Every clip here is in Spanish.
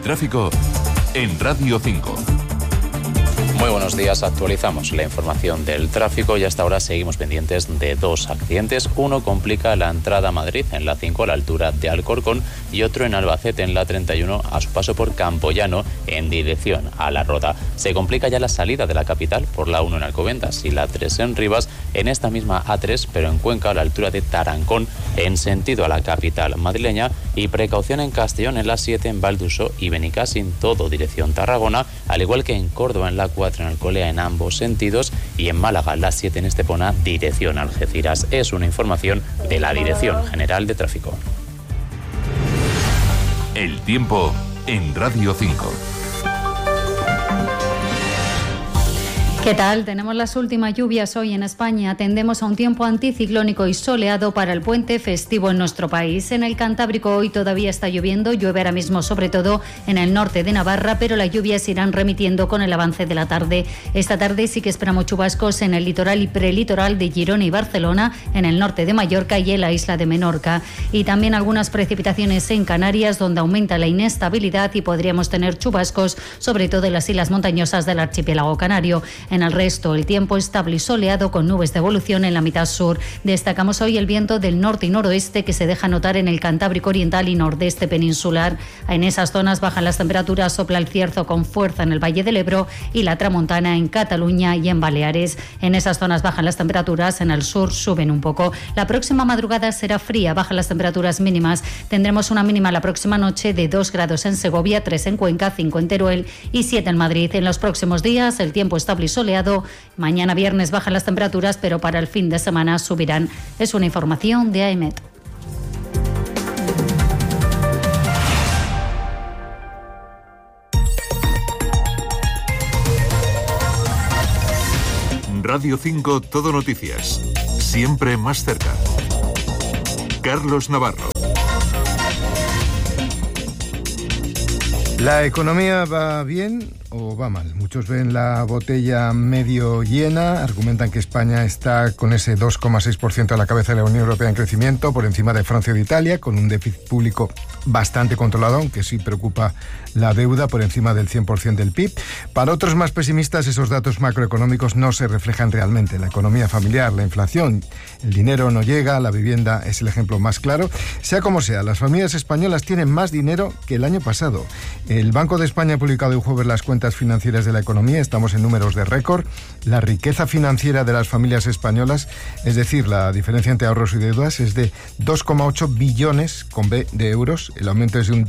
tráfico en Radio 5. Muy buenos días, actualizamos la información del tráfico y hasta ahora seguimos pendientes de dos accidentes. Uno complica la entrada a Madrid en la 5 a la altura de Alcorcón y otro en Albacete en la 31 a su paso por Campoyano en dirección a La Roda. Se complica ya la salida de la capital por la 1 en Alcobendas y la 3 en Rivas, en esta misma A3 pero en Cuenca a la altura de Tarancón en sentido a la capital madrileña, y precaución en Castellón en la 7 en Valduso y Benicàssim todo dirección Tarragona, al igual que en Córdoba en la 4 en Alcolea en ambos sentidos y en Málaga la 7 en Estepona dirección Algeciras. Es una información de la Dirección General de Tráfico. El tiempo en Radio 5. ¿Qué tal? Tenemos las últimas lluvias hoy en España. Tendemos a un tiempo anticiclónico y soleado para el puente festivo en nuestro país. En el Cantábrico hoy todavía está lloviendo, llueve ahora mismo sobre todo en el norte de Navarra, pero las lluvias se irán remitiendo con el avance de la tarde. Esta tarde sí que esperamos chubascos en el litoral y prelitoral de Girona y Barcelona, en el norte de Mallorca y en la isla de Menorca. Y también algunas precipitaciones en Canarias, donde aumenta la inestabilidad y podríamos tener chubascos, sobre todo en las islas montañosas del archipiélago canario. En el resto, el tiempo estable y soleado con nubes de evolución en la mitad sur. Destacamos hoy el viento del norte y noroeste que se deja notar en el Cantábrico oriental y nordeste peninsular. En esas zonas bajan las temperaturas, sopla el cierzo con fuerza en el Valle del Ebro y la tramontana en Cataluña y en Baleares. En esas zonas bajan las temperaturas, en el sur suben un poco. La próxima madrugada será fría, bajan las temperaturas mínimas. Tendremos una mínima la próxima noche de 2 grados en Segovia, 3 en Cuenca, 5 en Teruel y 7 en Madrid. En los próximos días el tiempo estable y soleado. Mañana viernes bajan las temperaturas, pero para el fin de semana subirán. Es una información de AEMET. Radio 5 Todo Noticias. Siempre más cerca. Carlos Navarro. ¿La economía va bien o va mal? Muchos ven la botella medio llena, argumentan que España está con ese 2,6% a la cabeza de la Unión Europea en crecimiento, por encima de Francia y de Italia, con un déficit público bastante controlado, aunque sí preocupa la deuda por encima del 100% del PIB. Para otros más pesimistas, esos datos macroeconómicos no se reflejan realmente. La economía familiar, la inflación, el dinero no llega, la vivienda es el ejemplo más claro. Sea como sea, las familias españolas tienen más dinero que el año pasado. El Banco de España ha publicado el jueves las cuentas financieras de la economía. Estamos en números de récord. La riqueza financiera de las familias españolas, es decir, la diferencia entre ahorros y deudas, es de 2,8 billones con B de euros. El aumento es de un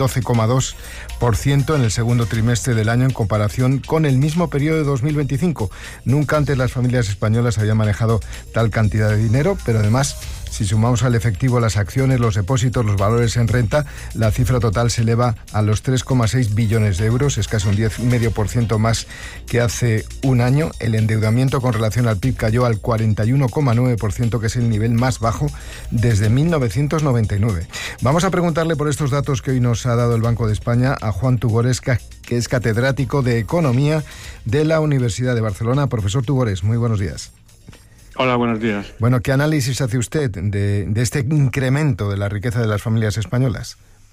12,2% en el segundo trimestre del año en comparación con el mismo periodo de 2025. Nunca antes las familias españolas habían manejado tal cantidad de dinero, pero además, si sumamos al efectivo las acciones, los depósitos, los valores en renta, la cifra total se eleva a los 3,6 billones de euros, es casi un 10,5% más que hace un año. El endeudamiento con relación al PIB cayó al 41,9%, que es el nivel más bajo desde 1999. Vamos a preguntarle por estos datos que hoy nos ha dado el Banco de España a Juan Tugores, que es catedrático de Economía de la Universidad de Barcelona. Profesor Tugores, muy buenos días. Hola, buenos días. Bueno, ¿qué análisis hace usted de este incremento de la riqueza de las familias españolas?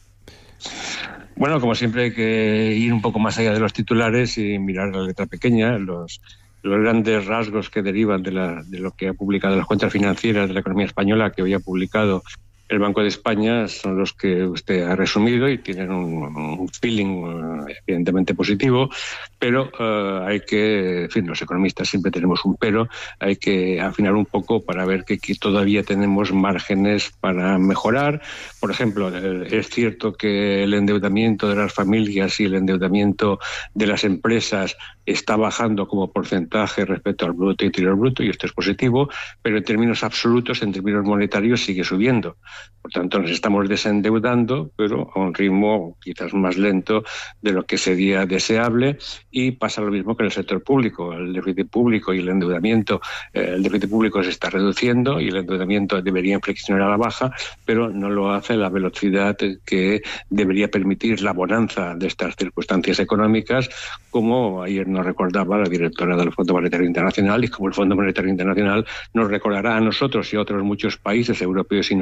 Bueno, como siempre hay que ir un poco más allá de los titulares y mirar la letra pequeña, los grandes rasgos que derivan de lo que ha publicado las cuentas financieras de la economía española, que hoy ha publicado el Banco de España, son los que usted ha resumido y tienen un feeling evidentemente positivo, pero hay que, en fin, los economistas siempre tenemos un pero, hay que afinar un poco para ver que todavía tenemos márgenes para mejorar. Por ejemplo, es cierto que el endeudamiento de las familias y el endeudamiento de las empresas está bajando como porcentaje respecto al Producto Interior Bruto, y esto es positivo, pero en términos absolutos, en términos monetarios, sigue subiendo. Por tanto, nos estamos desendeudando, pero a un ritmo quizás más lento de lo que sería deseable, y pasa lo mismo que en el sector público. El déficit público y el endeudamiento, el déficit público se está reduciendo y el endeudamiento debería inflexionar a la baja, pero no lo hace a la velocidad que debería permitir la bonanza de estas circunstancias económicas, como ayer nos recordaba la directora del Fondo Monetario Internacional, y como el Fondo Monetario Internacional nos recordará a nosotros y a otros muchos países europeos y no europeos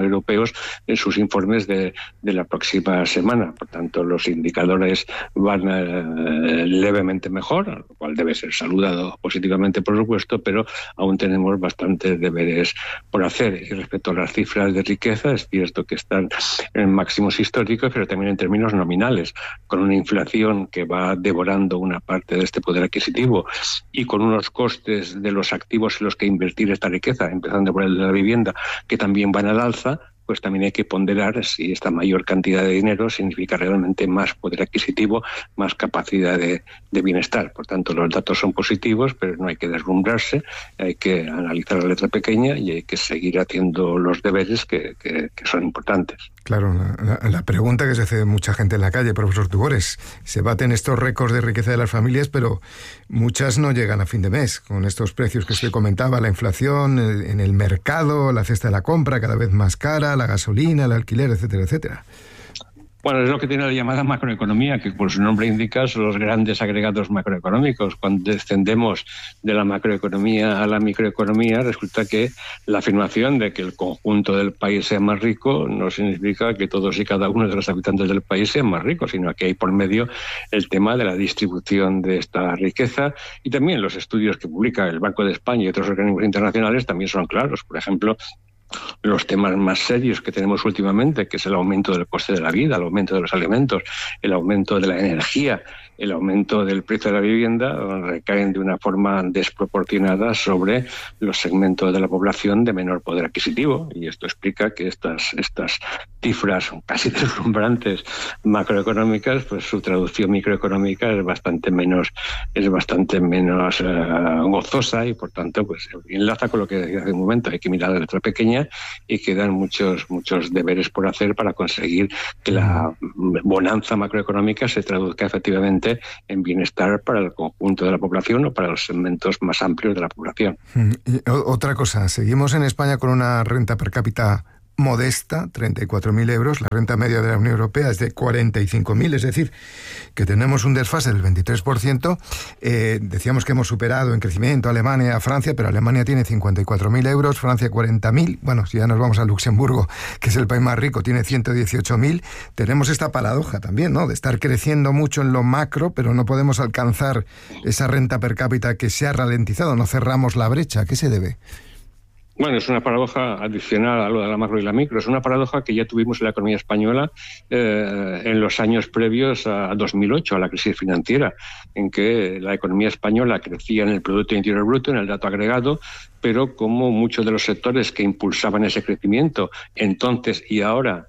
datos en sus informes de la próxima semana. Por tanto, los indicadores van levemente mejor, lo cual debe ser saludado positivamente, por supuesto, pero aún tenemos bastantes deberes por hacer. Y respecto a las cifras de riqueza, es cierto que están en máximos históricos, pero también en términos nominales, con una inflación que va devorando una parte de este poder adquisitivo y con unos costes de los activos en los que invertir esta riqueza, empezando por el de la vivienda, que también van al alza, pues también hay que ponderar si esta mayor cantidad de dinero significa realmente más poder adquisitivo, más capacidad de bienestar. Por tanto, los datos son positivos, pero no hay que deslumbrarse, hay que analizar la letra pequeña y hay que seguir haciendo los deberes que son importantes. Claro, la pregunta que se hace mucha gente en la calle, profesor Tugores, se baten estos récords de riqueza de las familias, pero muchas no llegan a fin de mes, con estos precios que usted comentaba, la inflación en el mercado, la cesta de la compra cada vez más cara, la gasolina, el alquiler, etcétera, etcétera. Bueno, es lo que tiene la llamada macroeconomía, que por su nombre indica son los grandes agregados macroeconómicos. Cuando descendemos de la macroeconomía a la microeconomía, resulta que la afirmación de que el conjunto del país sea más rico no significa que todos y cada uno de los habitantes del país sean más ricos, sino que hay por medio el tema de la distribución de esta riqueza, y también los estudios que publica el Banco de España y otros organismos internacionales también son claros. Por ejemplo, los temas más serios que tenemos últimamente, que es el aumento del coste de la vida, el aumento de los alimentos, el aumento de la energía, el aumento del precio de la vivienda, recaen de una forma desproporcionada sobre los segmentos de la población de menor poder adquisitivo. Y esto explica que estas cifras casi deslumbrantes macroeconómicas, pues su traducción microeconómica es bastante menos gozosa, y por tanto pues enlaza con lo que decía hace un momento. Hay que mirar la letra pequeña y quedan muchos deberes por hacer para conseguir que la bonanza macroeconómica se traduzca efectivamente en bienestar para el conjunto de la población o para los segmentos más amplios de la población. Y otra cosa, seguimos en España con una renta per cápita modesta, 34.000 euros. La renta media de la Unión Europea es de 45.000, es decir, que tenemos un desfase del 23%. Decíamos que hemos superado en crecimiento a Alemania y a Francia, pero Alemania tiene 54.000 euros, Francia 40.000. Bueno, si ya nos vamos a Luxemburgo, que es el país más rico, tiene 118.000. Tenemos esta paradoja también, ¿no?, de estar creciendo mucho en lo macro, pero no podemos alcanzar esa renta per cápita que se ha ralentizado. No cerramos la brecha. ¿A qué se debe? Bueno, es una paradoja adicional a lo de la macro y la micro. Es una paradoja que ya tuvimos en la economía española en los años previos a 2008, a la crisis financiera, en que la economía española crecía en el Producto Interior Bruto, en el dato agregado, pero como muchos de los sectores que impulsaban ese crecimiento entonces y ahora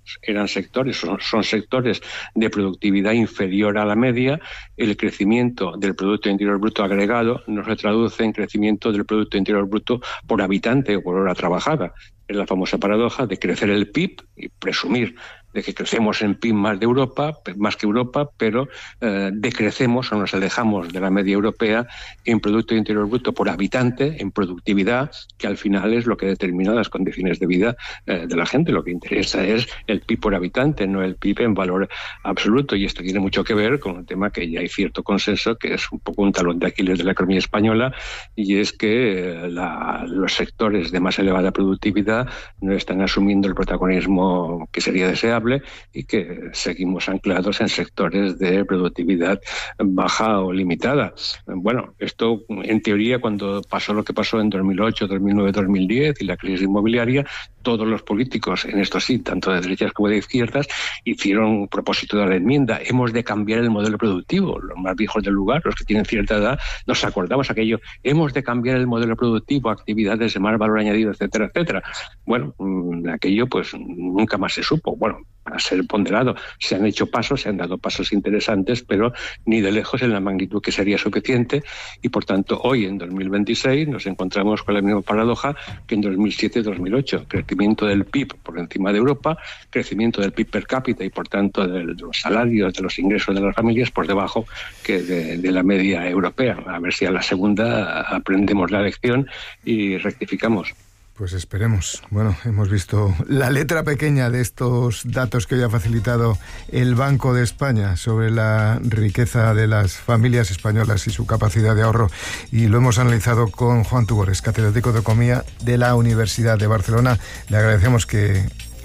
son sectores de productividad inferior a la media, el crecimiento del Producto Interior Bruto agregado no se traduce en crecimiento del Producto Interior Bruto por habitante o por hora trabajada. Es la famosa paradoja de crecer el PIB y presumir de que crecemos en PIB más que Europa, pero decrecemos o nos alejamos de la media europea en Producto Interior Bruto por habitante, en productividad, que al final es lo que determina las condiciones de vida de la gente. Lo que interesa es el PIB por habitante, no el PIB en valor absoluto. Y esto tiene mucho que ver con un tema que ya hay cierto consenso, que es un poco un talón de Aquiles de la economía española, y es que los sectores de más elevada productividad no están asumiendo el protagonismo que sería deseable, y que seguimos anclados en sectores de productividad baja o limitada. Bueno, esto en teoría, cuando pasó lo que pasó en 2008, 2009, 2010 y la crisis inmobiliaria, todos los políticos, en esto sí, tanto de derechas como de izquierdas, hicieron un propósito de la enmienda. Hemos de cambiar el modelo productivo. Los más viejos del lugar, los que tienen cierta edad, nos acordamos aquello. Hemos de cambiar el modelo productivo, actividades de más valor añadido, etcétera, etcétera. Bueno, aquello pues nunca más se supo. Bueno, para ser ponderado, se han hecho pasos, se han dado pasos interesantes, pero ni de lejos en la magnitud que sería suficiente, y por tanto hoy en 2026 nos encontramos con la misma paradoja que en 2007-2008, crecimiento del PIB por encima de Europa, crecimiento del PIB per cápita y por tanto de los salarios, de los ingresos de las familias por debajo que de la media europea. A ver si a la segunda aprendemos la lección y rectificamos. Pues esperemos. Bueno, hemos visto la letra pequeña de estos datos que hoy ha facilitado el Banco de España sobre la riqueza de las familias españolas y su capacidad de ahorro, y lo hemos analizado con Juan Tugores, catedrático de Economía de la Universidad de Barcelona. Le agradecemos que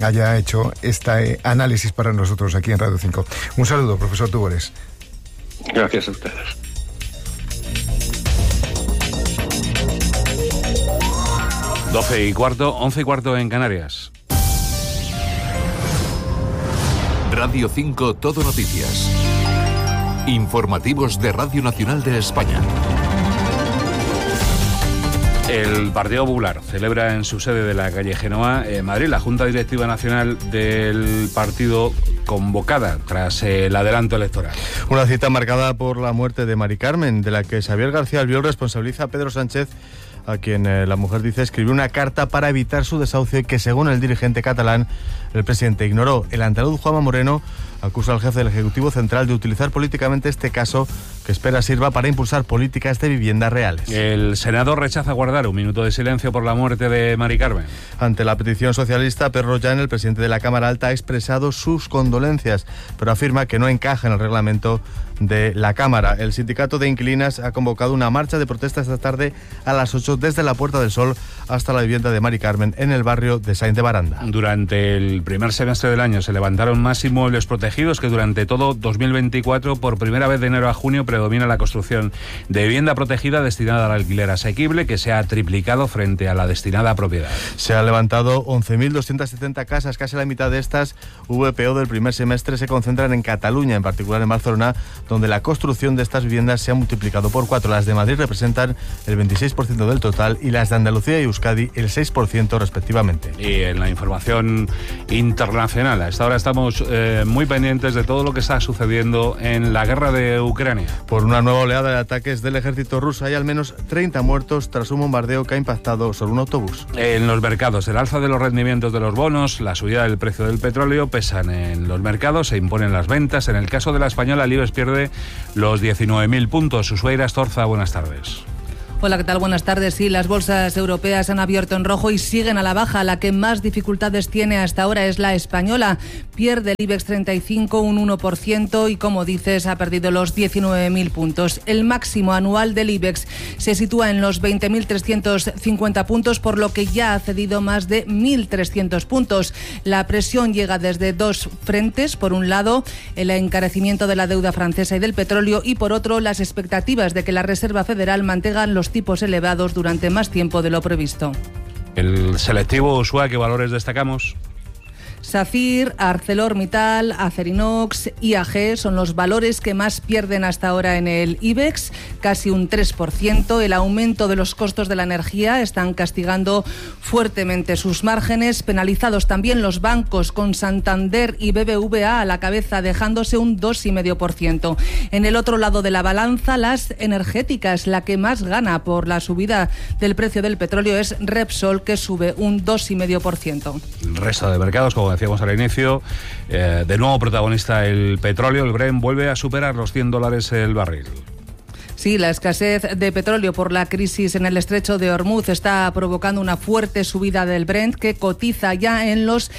haya hecho este análisis para nosotros aquí en Radio 5. Un saludo, profesor Tugores. Gracias a ustedes. Doce y cuarto, 11 y cuarto en Canarias. Radio 5 Todo Noticias. Informativos de Radio Nacional de España. El Partido Popular celebra en su sede de la calle Génova, en Madrid, la Junta Directiva Nacional del partido convocada tras el adelanto electoral. Una cita marcada por la muerte de Mari Carmen, de la que Xavier García Albiol responsabiliza a Pedro Sánchez, a quien la mujer dice escribió una carta para evitar su desahucio y que, según el dirigente catalán, el presidente ignoró. El andaluz Juanma Moreno acusa al jefe del Ejecutivo Central de utilizar políticamente este caso, que espera sirva para impulsar políticas de vivienda reales. El Senado rechaza guardar un minuto de silencio por la muerte de Mari Carmen. Ante la petición socialista, Pedro Rollán, el presidente de la Cámara Alta, ha expresado sus condolencias, pero afirma que no encaja en el reglamento de la Cámara. El sindicato de inquilinas ha convocado una marcha de protesta esta tarde a las 8 desde la Puerta del Sol hasta la vivienda de Mari Carmen en el barrio de Sáenz de Baranda. Durante el primer semestre del año se levantaron más inmuebles protegidos que durante todo 2024. Por primera vez de enero a junio predomina la construcción de vivienda protegida destinada al alquiler asequible, que se ha triplicado frente a la destinada a propiedad. Se han levantado 11.270 casas, casi la mitad de estas VPO del primer semestre se concentran en Cataluña, en particular en Barcelona, donde la construcción de estas viviendas se ha multiplicado por 4. Las de Madrid representan el 26% del total y las de Andalucía y Euskadi el 6% respectivamente. Y en la información internacional, a esta hora estamos muy pendientes de todo lo que está sucediendo en la guerra de Ucrania. Por una nueva oleada de ataques del ejército ruso hay al menos 30 muertos tras un bombardeo que ha impactado sobre un autobús. En los mercados, el alza de los rendimientos de los bonos, la subida del precio del petróleo pesan en los mercados, se imponen las ventas. En el caso de la española, el IBEX pierde los 19.000 puntos. Ushuaira Astorza, buenas tardes. Hola, ¿qué tal? Buenas tardes. Sí, las bolsas europeas han abierto en rojo y siguen a la baja. La que más dificultades tiene hasta ahora es la española. Pierde el IBEX 35 un 1% y, como dices, ha perdido los 19.000 puntos. El máximo anual del IBEX se sitúa en los 20.350 puntos, por lo que ya ha cedido más de 1.300 puntos. La presión llega desde dos frentes. Por un lado, el encarecimiento de la deuda francesa y del petróleo, y por otro, las expectativas de que la Reserva Federal mantenga los tipos elevados durante más tiempo de lo previsto. El selectivo Ushuaia, ¿qué valores destacamos? SACIR, ArcelorMittal, Acerinox, IAG son los valores que más pierden hasta ahora en el IBEX, casi un 3%. El aumento de los costos de la energía están castigando fuertemente sus márgenes, penalizados también los bancos, con Santander y BBVA a la cabeza, dejándose un 2,5%. En el otro lado de la balanza, las energéticas, la que más gana por la subida del precio del petróleo es Repsol, que sube un 2,5%. El resto de mercados, como decíamos al inicio, de nuevo protagonista el petróleo. El Brent vuelve a superar los $100 el barril. Sí, la escasez de petróleo por la crisis en el estrecho de Hormuz está provocando una fuerte subida del Brent, que cotiza ya en los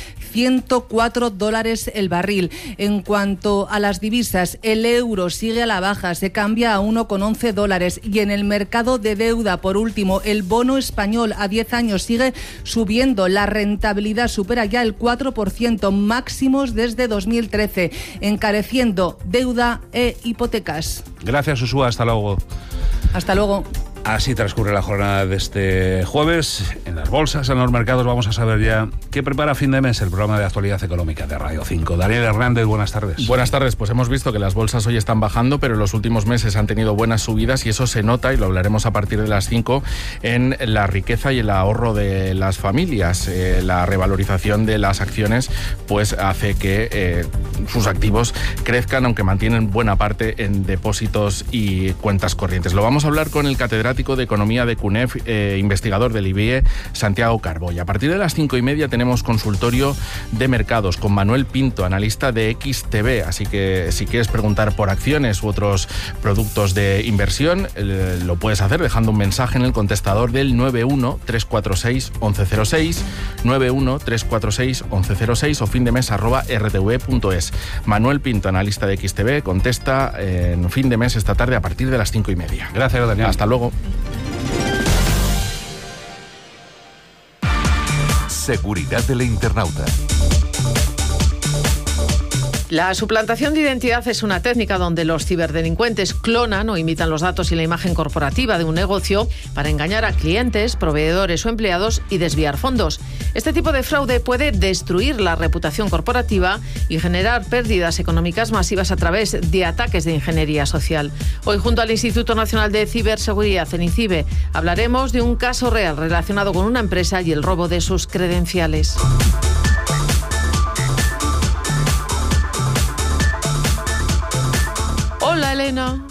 $104 el barril. En cuanto a las divisas, el euro sigue a la baja, se cambia a $1,11. Y en el mercado de deuda, por último, el bono español a 10 años sigue subiendo. La rentabilidad supera ya el 4%, máximos desde 2013, encareciendo deuda e hipotecas. Gracias, Ushuaia. Hasta luego. Hasta luego. Así transcurre la jornada de este jueves. En las bolsas, en los mercados, vamos a saber ya qué prepara fin de mes el programa de actualidad económica de Radio 5. Daniel Hernández, buenas tardes. Buenas tardes. Pues hemos visto que las bolsas hoy están bajando, pero en los últimos meses han tenido buenas subidas, y eso se nota, y lo hablaremos a partir de las 5, en la riqueza y el ahorro de las familias. La revalorización de las acciones pues hace que sus activos crezcan, aunque mantienen buena parte en depósitos y cuentas corrientes. Lo vamos a hablar con el catedrático de Economía de CUNEF, investigador del IBIE, Santiago Carbo. Y a partir de las 5:30 tenemos consultorio de mercados con Manuel Pinto, analista de XTB. Así que si quieres preguntar por acciones u otros productos de inversión, lo puedes hacer dejando un mensaje en el contestador del 91-346-1106, 91-346-1106 o findemes@rtv.es. Manuel Pinto, analista de XTB, contesta en fin de mes esta tarde a partir de las 5:30. Gracias, Daniel. Hasta luego. Seguridad del internauta. La suplantación de identidad es una técnica donde los ciberdelincuentes clonan o imitan los datos y la imagen corporativa de un negocio para engañar a clientes, proveedores o empleados y desviar fondos. Este tipo de fraude puede destruir la reputación corporativa y generar pérdidas económicas masivas a través de ataques de ingeniería social. Hoy, junto al Instituto Nacional de Ciberseguridad, el INCIBE, hablaremos de un caso real relacionado con una empresa y el robo de sus credenciales. Hola, Elena.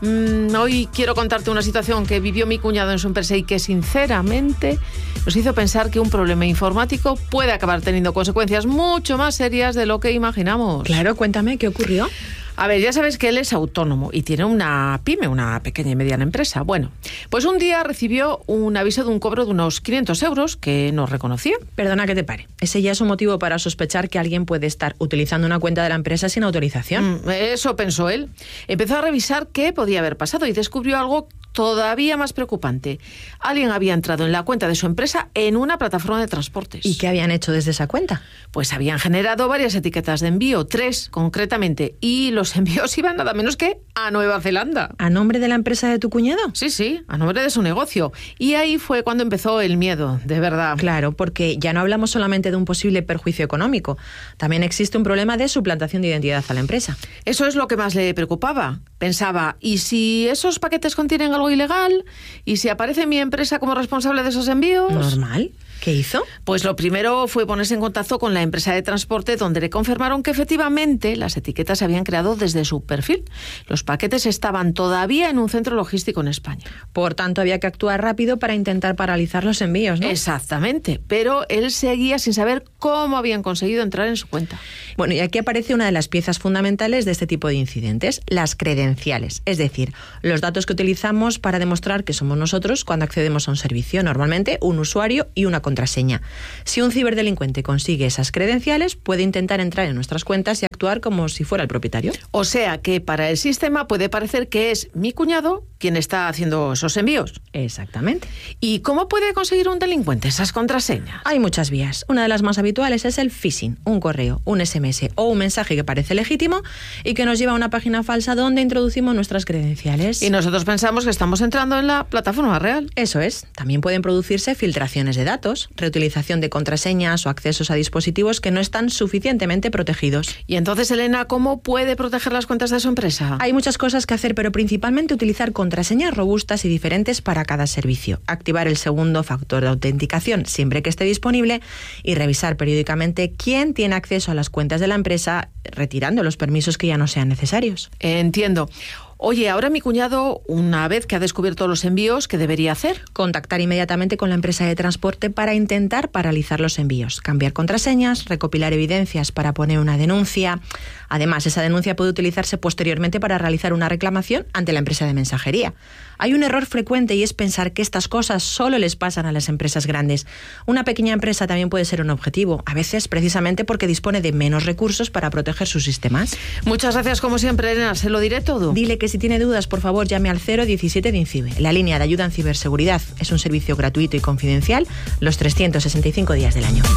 Hoy quiero contarte una situación que vivió mi cuñado en su empresa y que sinceramente nos hizo pensar que un problema informático puede acabar teniendo consecuencias mucho más serias de lo que imaginamos. Claro, cuéntame, ¿qué ocurrió? A ver, ya sabes que él es autónomo y tiene una pyme, una pequeña y mediana empresa. Bueno, pues un día recibió un aviso de un cobro de unos 500 euros que no reconocía. Perdona que te pare. Ese ya es un motivo para sospechar que alguien puede estar utilizando una cuenta de la empresa sin autorización. Eso pensó él. Empezó a revisar qué podía haber pasado y descubrió algo todavía más preocupante. Alguien había entrado en la cuenta de su empresa en una plataforma de transportes. ¿Y qué habían hecho desde esa cuenta? Pues habían generado varias etiquetas de envío, 3 concretamente, y los envíos iban nada menos que a Nueva Zelanda. ¿A nombre de la empresa de tu cuñado? Sí, a nombre de su negocio. Y ahí fue cuando empezó el miedo, de verdad. Claro, porque ya no hablamos solamente de un posible perjuicio económico. También existe un problema de suplantación de identidad a la empresa. Eso es lo que más le preocupaba. Pensaba, ¿y si esos paquetes contienen algo ilegal? ¿Y si aparece mi empresa como responsable de esos envíos? ¿Normal? ¿Qué hizo? Pues lo primero fue ponerse en contacto con la empresa de transporte, donde le confirmaron que efectivamente las etiquetas se habían creado desde su perfil. Los paquetes estaban todavía en un centro logístico en España. Por tanto, había que actuar rápido para intentar paralizar los envíos, ¿no? Exactamente, pero él seguía sin saber cómo habían conseguido entrar en su cuenta. Bueno, y aquí aparece una de las piezas fundamentales de este tipo de incidentes, las credenciales, es decir, los datos que utilizamos para demostrar que somos nosotros cuando accedemos a un servicio, normalmente un usuario y una contraseña. Si un ciberdelincuente consigue esas credenciales, puede intentar entrar en nuestras cuentas y actuar como si fuera el propietario. O sea que para el sistema puede parecer que es mi cuñado quien está haciendo esos envíos. Exactamente. ¿Y cómo puede conseguir un delincuente esas contraseñas? Hay muchas vías. Una de las más habituales es el phishing, un correo, un SMS o un mensaje que parece legítimo y que nos lleva a una página falsa donde introducimos nuestras credenciales. Y nosotros pensamos que estamos entrando en la plataforma real. Eso es. También pueden producirse filtraciones de datos, reutilización de contraseñas o accesos a dispositivos que no están suficientemente protegidos. Y entonces, Elena, ¿cómo puede proteger las cuentas de su empresa? Hay muchas cosas que hacer, pero principalmente utilizar contraseñas robustas y diferentes para cada servicio. Activar el segundo factor de autenticación siempre que esté disponible y revisar periódicamente quién tiene acceso a las cuentas de la empresa, retirando los permisos que ya no sean necesarios. Entiendo. Oye, ahora mi cuñado, una vez que ha descubierto los envíos, ¿qué debería hacer? Contactar inmediatamente con la empresa de transporte para intentar paralizar los envíos, cambiar contraseñas, recopilar evidencias para poner una denuncia. Además, esa denuncia puede utilizarse posteriormente para realizar una reclamación ante la empresa de mensajería. Hay un error frecuente y es pensar que estas cosas solo les pasan a las empresas grandes. Una pequeña empresa también puede ser un objetivo, a veces precisamente porque dispone de menos recursos para proteger sus sistemas. Muchas gracias, como siempre, Elena. Se lo diré todo. Dile que si tiene dudas, por favor, llame al 017 de INCIBE, la línea de ayuda en ciberseguridad. Es un servicio gratuito y confidencial los 365 días del año.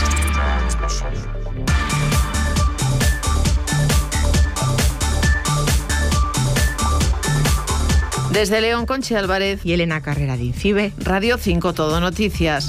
Desde León, Conchi Álvarez y Elena Carrera de INCIBE, Radio 5 Todo Noticias.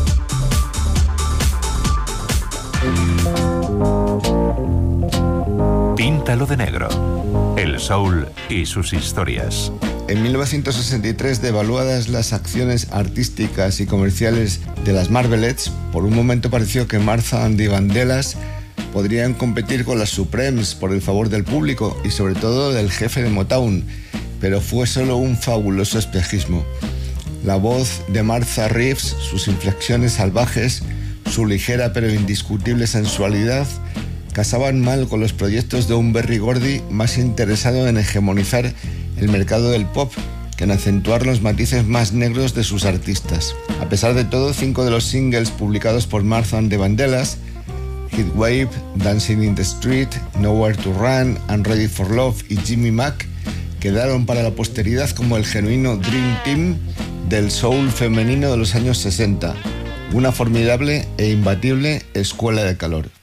Píntalo de negro. El soul y sus historias. En 1963, devaluadas las acciones artísticas y comerciales de las Marvelettes, por un momento pareció que Martha and the Vandellas podrían competir con las Supremes por el favor del público y sobre todo del jefe de Motown, pero fue solo un fabuloso espejismo. La voz de Martha Reeves, sus inflexiones salvajes, su ligera pero indiscutible sensualidad, casaban mal con los proyectos de un Berry Gordy más interesado en hegemonizar el mercado del pop que en acentuar los matices más negros de sus artistas. A pesar de todo, 5 de los singles publicados por Martha and the Vandellas, Heatwave, Dancing in the Street, Nowhere to Run, and Ready for Love y Jimmy Mac, quedaron para la posteridad como el genuino Dream Team del soul femenino de los años 60, una formidable e imbatible escuela de calor.